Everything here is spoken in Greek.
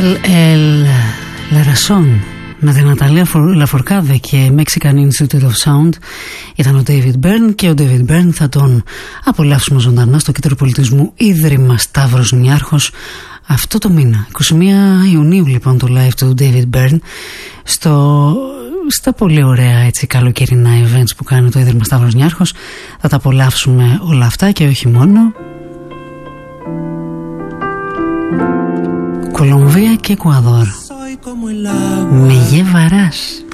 Festival El Larazón με την Ναταλία Λαφορκάδε και Mexican Institute of Sound ήταν ο David Byrne, και ο David Byrne θα τον απολαύσουμε ζωντανά στο Κέντρο Πολιτισμού Ίδρυμα Σταύρος Νιάρχος αυτό το μήνα, 21 Ιουνίου λοιπόν, το live του David Byrne στα πολύ ωραία έτσι καλοκαιρινά events που κάνει το Ίδρυμα Σταύρος Νιάρχος. Θα τα απολαύσουμε όλα αυτά και όχι μόνο. Κολομβία και Εκουαδόρ. Με llevarás.